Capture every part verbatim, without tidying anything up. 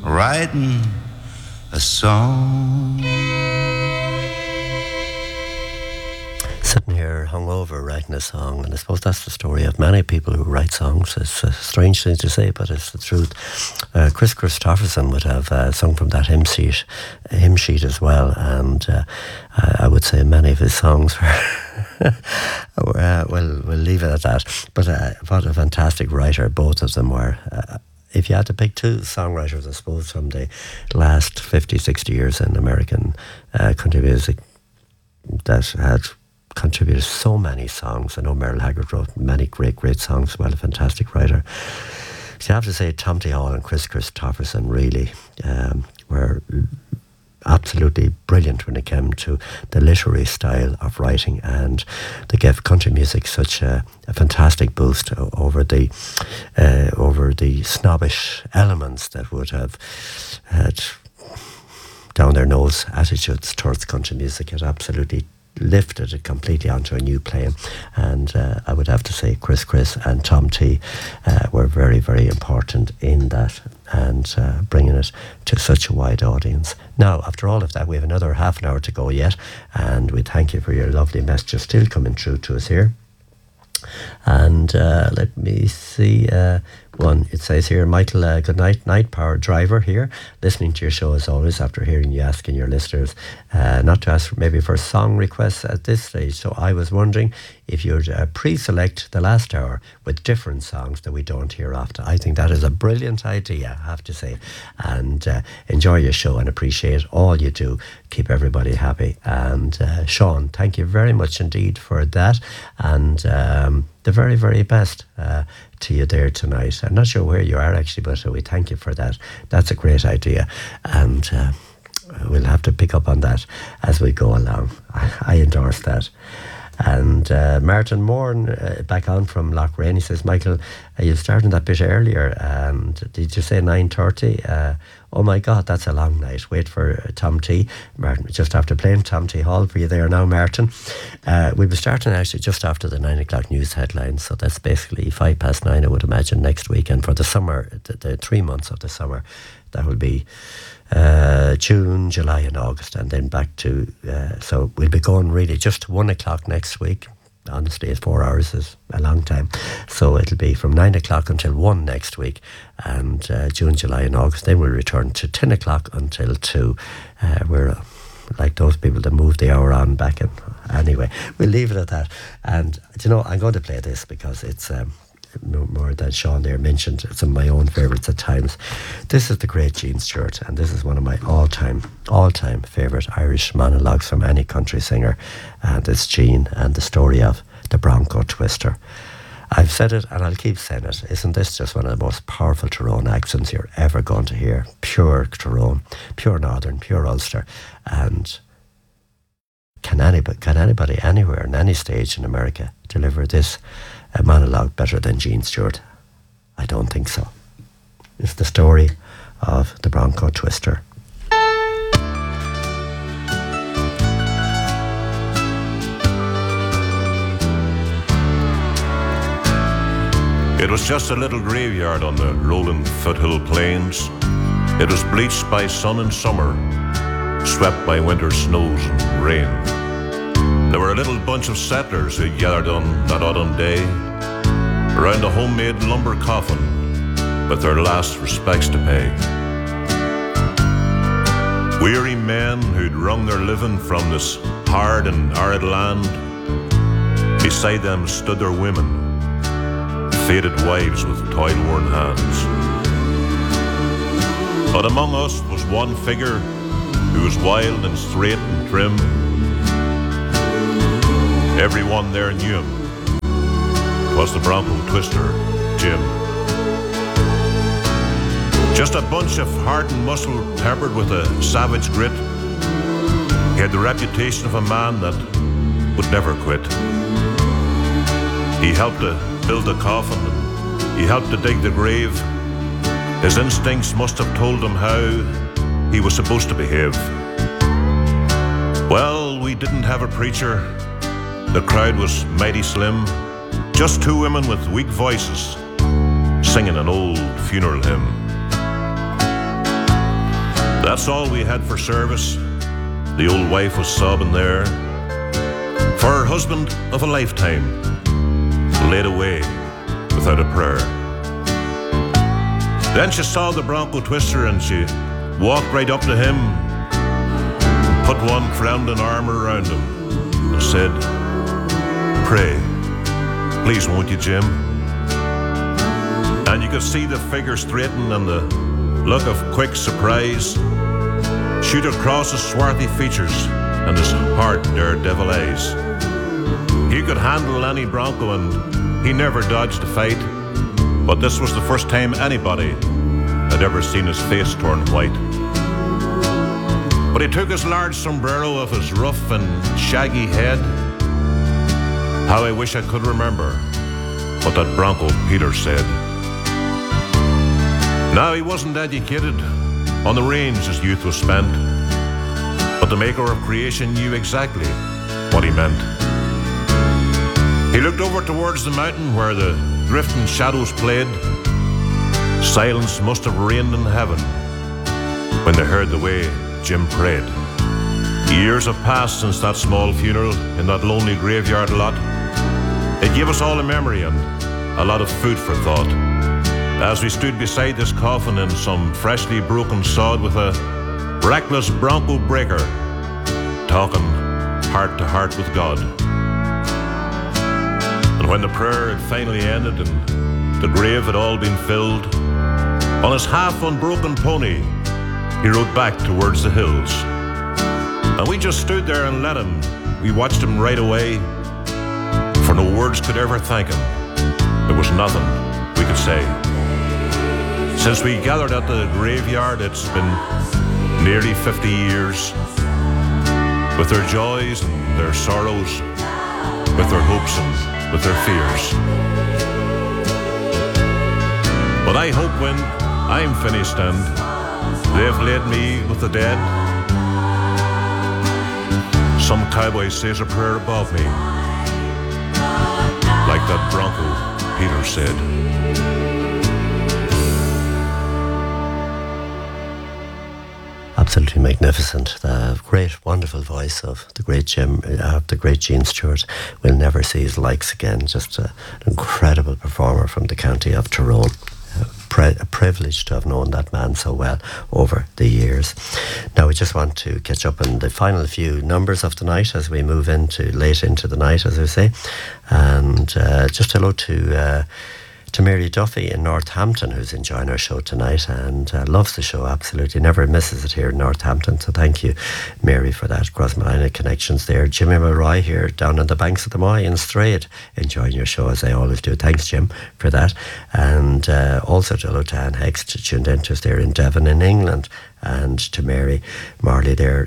writing a song. Sitting here hungover writing a song, and I suppose that's the story of many people who write songs. It's a strange thing to say, but it's the truth. Uh, Chris Christopherson would have uh, sung from that hymn sheet, hymn sheet as well, and uh, I would say many of his songs were. uh, well, we'll leave it at that. But uh, what a fantastic writer both of them were. Uh, If you had to pick two songwriters, I suppose, from the last fifty, sixty years in American uh, country music that had contributed so many songs. I know Merle Haggard wrote many great, great songs as well, a fantastic writer. So you have to say Tom T. Hall and Chris Christopherson really um, were absolutely brilliant when it came to the literary style of writing, and they gave country music such a, a fantastic boost over the uh, over the snobbish elements that would have had down their nose attitudes towards country music. It absolutely lifted it completely onto a new plane, and uh, I would have to say Chris Chris and Tom T uh, were very, very important in that, and uh, bringing it to such a wide audience. Now, after all of that, we have another half an hour to go yet, and we thank you for your lovely messages still coming through to us here. And uh, let me see uh, one. It says here, Michael, uh, good night, night power driver here, listening to your show as always after hearing you asking your listeners uh, not to ask maybe for song requests at this stage. So I was wondering if you'd uh, pre-select the last hour with different songs that we don't hear often. I think that is a brilliant idea, I have to say. And uh, enjoy your show and appreciate all you do. Keep everybody happy. And uh, Sean, thank you very much indeed for that. And um, the very, very best uh, to you there tonight. I'm not sure where you are actually, but we thank you for that. That's a great idea. And uh, we'll have to pick up on that as we go along. I, I endorse that. And uh, Martin Moore, uh, back on from Lochrain, he says, Michael, uh, you started that bit earlier, and did you say nine thirty? Uh, oh my God, that's a long night. Wait for uh, Tom T. Martin, just after playing Tom T. Hall for you there now, Martin. Uh, we'll be starting actually just after the nine o'clock news headlines, so that's basically five past nine, I would imagine, next week. And for the summer, the, the three months of the summer, that will be Uh, June, July and August, and then back to uh, so we'll be going really just to one o'clock next week. Honestly, four hours is a long time, so it'll be from nine o'clock until one next week, and uh, June, July and August. Then we'll return to ten o'clock until two. Uh, we're uh, like those people that move the hour on back, and anyway, we'll leave it at that. And you know, I'm going to play this because it's um, more than Sean there mentioned, some of my own favourites at times. This is the great Gene Stewart, and this is one of my all-time, all-time favourite Irish monologues from any country singer, and it's Gene and the story of the Bronco Twister. I've said it and I'll keep saying it. Isn't this just one of the most powerful Tyrone accents you're ever going to hear? Pure Tyrone, pure Northern, pure Ulster. And can anybody, can anybody anywhere in any stage in America deliver this a monologue better than Gene Stewart? I don't think so. It's the story of the Bronco Twister. It was just a little graveyard on the rolling foothill plains. It was bleached by sun and summer, swept by winter snows and rain. There were a little bunch of settlers who gathered on that autumn day around a homemade lumber coffin with their last respects to pay. Weary men who'd wrung their living from this hard and arid land. Beside them stood their women, faded wives with toil-worn hands. But among us was one figure who was wild and straight and trim. Everyone there knew him. 'Twas the Bronco Twister, Jim. Just a bunch of heart and muscle peppered with a savage grit. He had the reputation of a man that would never quit. He helped to build the coffin, and he helped to dig the grave. His instincts must have told him how he was supposed to behave. Well, we didn't have a preacher. The crowd was mighty slim. Just two women with weak voices singing an old funeral hymn. That's all we had for service. The old wife was sobbing there, for her husband of a lifetime laid away without a prayer. Then she saw the bronco twister and she walked right up to him, put one crowning arm around him and said, "Pray, please won't you, Jim?" And you could see the figure straighten and the look of quick surprise shoot across his swarthy features and his hard daredevil eyes. He could handle any bronco and he never dodged a fight, but this was the first time anybody had ever seen his face turn white. But he took his large sombrero off his rough and shaggy head. How I wish I could remember what that bronco Peter said. Now he wasn't educated, on the range his youth was spent, but the maker of creation knew exactly what he meant. He looked over towards the mountain where the drifting shadows played. Silence must have reigned in heaven when they heard the way Jim prayed. Years have passed since that small funeral in that lonely graveyard lot. It gave us all a memory and a lot of food for thought, as we stood beside this coffin in some freshly broken sod with a reckless bronco breaker talking heart to heart with God. And when the prayer had finally ended and the grave had all been filled, on his half unbroken pony he rode back towards the hills. And we just stood there and let him. We watched him right away, for no words could ever thank him. There was nothing we could say. Since we gathered at the graveyard, it's been nearly fifty years, with their joys and their sorrows, with their hopes and with their fears. But I hope when I'm finished and they've laid me with the dead, some cowboy says a prayer above me, like that bronco Peter said. Absolutely magnificent. The great, wonderful voice of the great Jim, uh, the great Gene Stewart. We'll never see his likes again. Just a, an incredible performer from the county of Tyrone. A, pri- a privilege to have known that man so well over the years. Now we just want to catch up on the final few numbers of the night as we move into late into the night, as we say, and uh, just hello to. Uh, to Mary Duffy in Northampton, who's enjoying our show tonight and uh, loves the show, absolutely, never misses it here in Northampton. So thank you, Mary, for that. Crossmolina connections there. Jimmy Mulroy here down on the banks of the Moy in Strayed, enjoying your show as I always do. Thanks, Jim, for that. And uh, also to hello to Anne Hext, tuned into us there in Devon in England, and to Mary Marley there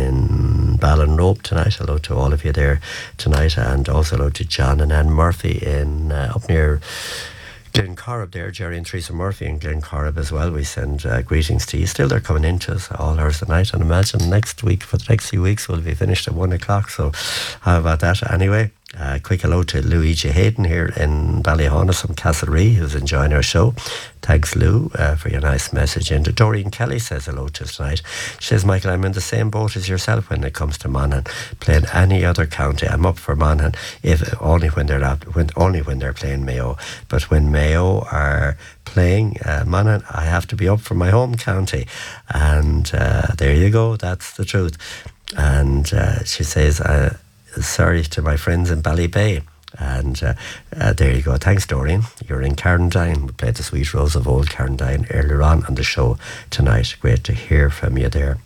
in Ballinrobe tonight. Hello to all of you there tonight, and also hello to John and Anne Murphy in uh, up near Glencorrib there, Jerry and Teresa Murphy in Glencorrib as well. We send uh, greetings to you. Still, they're coming into us all hours of the night, and imagine next week, for the next few weeks, we'll be finished at one o'clock. So, how about that? Anyway, uh, quick hello to Luigi Hayden here in Ballyhonus from Castlerea, who's enjoying our show. Thanks, Lou, uh, for your nice message. And Doreen Kelly says hello to us tonight. She says, Michael, I'm in the same boat as yourself when it comes to Monaghan. Playing any other county, I'm up for Monaghan, if only when they're out, when only when they're playing Mayo. But when Mayo are playing uh, Monaghan, I have to be up for my home county. And uh, there you go. That's the truth. And uh, she says, uh, sorry to my friends in Ballybay. And uh, uh, there you go. Thanks, Doreen. You're in Carndine. We played the Sweet Rose of Old Carndine earlier on on the show tonight. Great to hear from you there.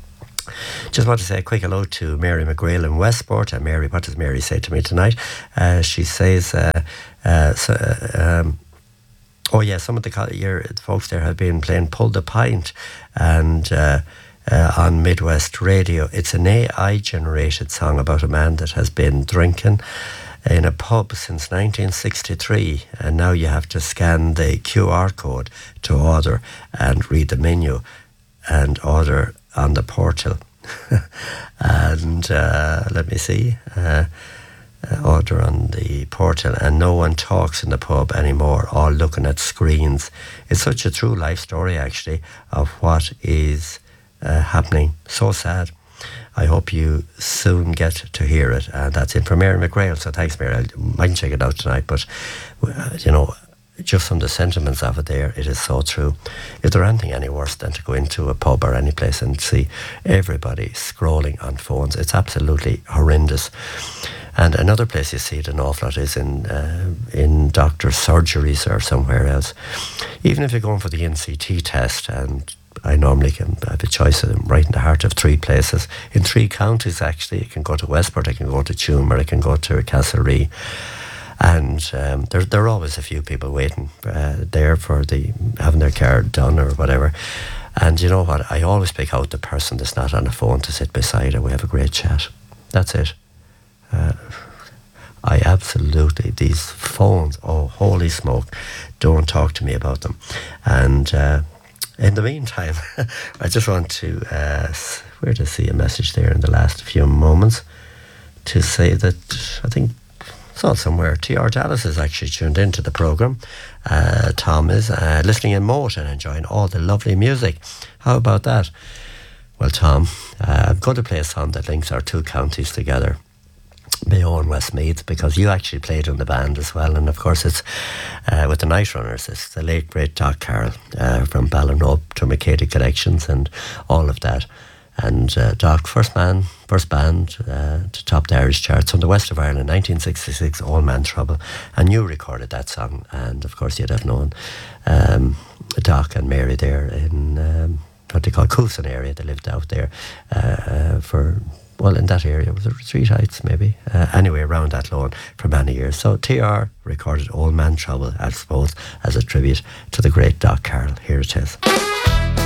Just want to say a quick hello to Mary McGrail in Westport. And Mary, what does Mary say to me tonight? Uh, she says, uh, uh, so, uh, um, oh yeah, some of the, co- your, the folks there have been playing Pull the Pint and uh, uh, on Midwest Radio. It's an A I-generated song about a man that has been drinking in a pub since nineteen sixty-three, and now you have to scan the Q R code to order and read the menu and order on the portal. and uh, let me see, uh, uh, order on the portal, and no one talks in the pub anymore, all looking at screens. It's such a true life story, actually, of what is uh, happening. So sad. I hope you soon get to hear it. And that's it from Mary McGrail. So thanks, Mary. I might check it out tonight. But, uh, you know, just from the sentiments of it there, it is so true. Is there anything any worse than to go into a pub or any place and see everybody scrolling on phones? It's absolutely horrendous. And another place you see it an awful lot is in uh, in doctor surgeries or somewhere else. Even if you're going for the N C T test, and I normally can have a choice of them right in the heart of three places, in three counties actually. You can go to Westport, I can go to Tuam, or I can go to Castlerea. And um, there, there are always a few people waiting uh, there for the having their card done or whatever. And you know what? I always pick out the person that's not on the phone to sit beside her. We have a great chat. That's it. Uh, I absolutely, these phones, oh, holy smoke, don't talk to me about them. And uh, in the meantime, I just want to, uh, where to see a message there in the last few moments to say that I think, saw it somewhere, T R Dallas is actually tuned into the programme. Uh, Tom is uh, listening in Moat and enjoying all the lovely music. How about that? Well, Tom, uh, I'm going to play a song that links our two counties together, Mayo and Westmeath, because you actually played in the band as well. And of course it's uh, with the Night Runners. It's the late great Doc Carroll uh, from Ballinrobe to McCady Connections and all of that. And uh, Doc, first man, first band uh, to top the Irish charts from the west of Ireland, nineteen sixty-six, Old Man Trouble. And you recorded that song. And of course you'd have known um, Doc and Mary there in um, what they call Coulson area. They lived out there uh, uh, for, well, in that area. Was it Retreat Heights maybe? Uh, anyway, around that lawn for many years. So T R recorded Old Man Trouble, I suppose, as a tribute to the great Doc Carroll. Here it is.